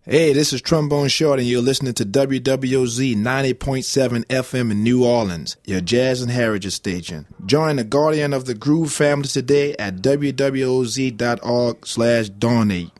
Hey, this is Trombone Short, and you're listening to WWOZ 90.7 FM in New Orleans, your jazz and heritage station. Join the Guardian of the Groove family today at wwoz.org/donate.